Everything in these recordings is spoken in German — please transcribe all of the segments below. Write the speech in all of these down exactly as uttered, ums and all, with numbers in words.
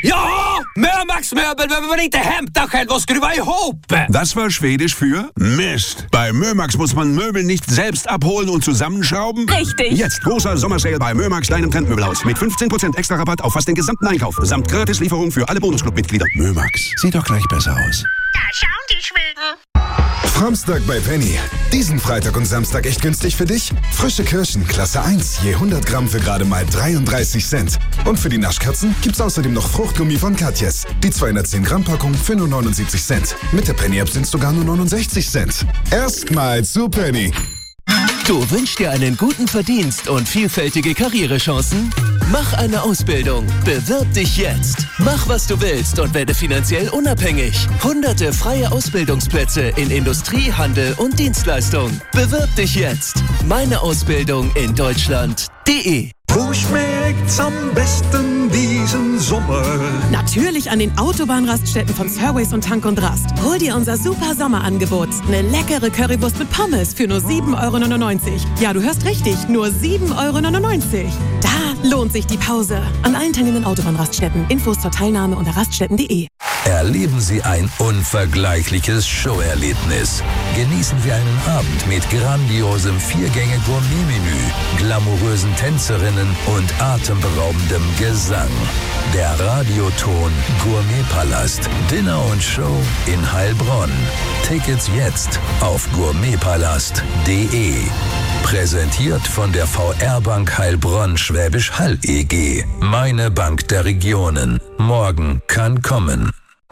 Ja, Mömax-Möbel, wenn man inte hämtar själv och skruva ihop. Das war Schwedisch für Mist. Bei Mömax muss man Möbel nicht selbst abholen und zusammenschrauben. Richtig. Jetzt großer Sommersale bei Mömax, deinem Trendmöbelhaus. Mit fünfzehn Prozent extra Rabatt auf fast den gesamten Einkauf. Samt Gratislieferung für alle Bonusclub-Mitglieder. Mömax, sieht doch gleich besser aus. Da schauen die Schweden. Framstag bei Penny. Diesen Freitag und Samstag echt günstig für dich? Frische Kirschen, Klasse eins, je hundert Gramm für gerade mal dreiunddreißig Cent. Und für die Naschkatzen gibt's außerdem noch Fruchtgummi von Katjes. Die zweihundertzehn Gramm Packung für nur neunundsiebzig Cent. Mit der Penny-App sind's sogar nur neunundsechzig Cent. Erstmal zu Penny. Du wünschst dir einen guten Verdienst und vielfältige Karrierechancen? Mach eine Ausbildung. Bewirb dich jetzt. Mach, was du willst und werde finanziell unabhängig. Hunderte freie Ausbildungsplätze in Industrie, Handel und Dienstleistung. Bewirb dich jetzt. Meine Ausbildung in Deutschland.de. Wo schmeckt's am besten diesen Sommer? Natürlich an den Autobahnraststätten von Surways und Tank und Rast. Hol dir unser super Sommerangebot. Eine leckere Currywurst mit Pommes für nur sieben Euro neunundneunzig. Ja, du hörst richtig, nur sieben Euro neunundneunzig. Da lohnt sich die Pause. An allen teilnehmenden Autobahnraststätten. Infos zur Teilnahme unter raststätten punkt de. Erleben Sie ein unvergleichliches Showerlebnis. Genießen Sie einen Abend mit grandiosem Viergänge-Gourmet-Menü, glamourösen Tänzerinnen und atemberaubendem Gesang. Der Radioton Gourmetpalast. Dinner und Show in Heilbronn. Tickets jetzt auf gourmetpalast punkt de. Präsentiert von der V R-Bank Heilbronn Schwäbisch Hall E G. Meine Bank der Regionen. Morgen kann kommen.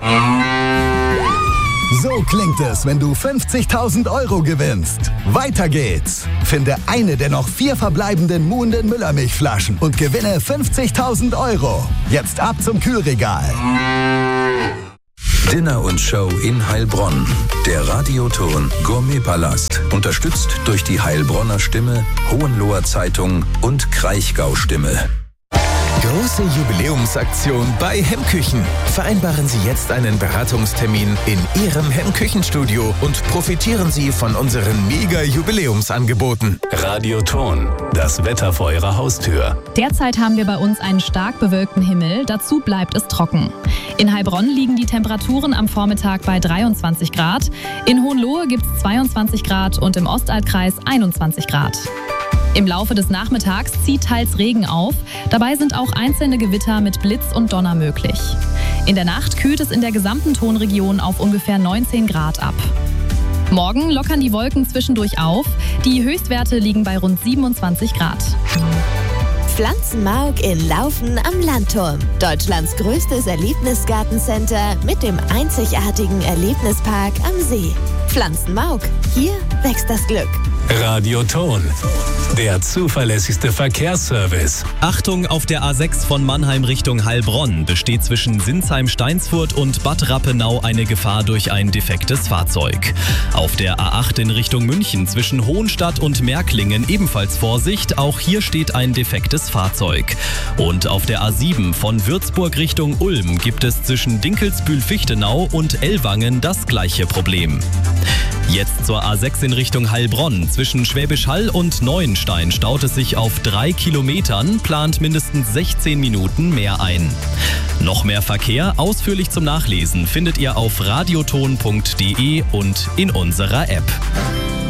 So klingt es, wenn du fünfzigtausend Euro gewinnst. Weiter geht's. Finde eine der noch vier verbleibenden Muhnden Müllermilchflaschen und gewinne fünfzigtausend Euro. Jetzt ab zum Kühlregal. Dinner und Show in Heilbronn. Der Radioton Gourmetpalast. Unterstützt durch die Heilbronner Stimme, Hohenloher Zeitung und Kraichgau Stimme. Große Jubiläumsaktion bei Hemmküchen. Vereinbaren Sie jetzt einen Beratungstermin in Ihrem Hemmküchenstudio und profitieren Sie von unseren Mega-Jubiläumsangeboten. Radioton, das Wetter vor Ihrer Haustür. Derzeit haben wir bei uns einen stark bewölkten Himmel, dazu bleibt es trocken. In Heilbronn liegen die Temperaturen am Vormittag bei dreiundzwanzig Grad, in Hohenlohe gibt es zweiundzwanzig Grad und im Ostaltkreis einundzwanzig Grad. Im Laufe des Nachmittags zieht teils Regen auf. Dabei sind auch einzelne Gewitter mit Blitz und Donner möglich. In der Nacht kühlt es in der gesamten Tonregion auf ungefähr neunzehn Grad ab. Morgen lockern die Wolken zwischendurch auf. Die Höchstwerte liegen bei rund siebenundzwanzig Grad. Pflanzenmauk in Laufen am Landturm. Deutschlands größtes Erlebnisgartencenter mit dem einzigartigen Erlebnispark am See. Pflanzenmauk. Hier wächst das Glück. Radioton, der zuverlässigste Verkehrsservice. Achtung, auf der A sechs von Mannheim Richtung Heilbronn besteht zwischen Sinsheim-Steinsfurt und Bad Rappenau eine Gefahr durch ein defektes Fahrzeug. Auf der A acht in Richtung München zwischen Hohenstadt und Märklingen ebenfalls Vorsicht, auch hier steht ein defektes Fahrzeug. Und auf der A sieben von Würzburg Richtung Ulm gibt es zwischen Dinkelsbühl-Fichtenau und Ellwangen das gleiche Problem. Jetzt zur A sechs in Richtung Heilbronn. Zwischen Schwäbisch Hall und Neuenstein staut es sich auf drei Kilometern, plant mindestens sechzehn Minuten mehr ein. Noch mehr Verkehr, ausführlich zum Nachlesen, findet ihr auf radioton punkt de und in unserer App.